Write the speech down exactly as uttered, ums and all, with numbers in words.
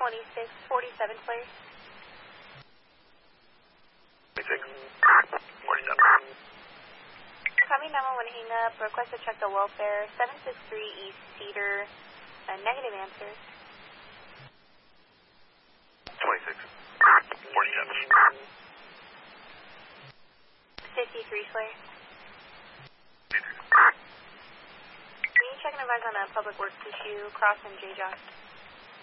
twenty-six forty-seven, Flare. twenty-six forty-seven. Copy, nine one one, hang up. Request to check the welfare. seven six three East Cedar. Uh, negative answer. twenty-six forty-seven. fifty-three, Flare. fifty-three. Can you check and advise on a public works issue, Cross and J-Jock?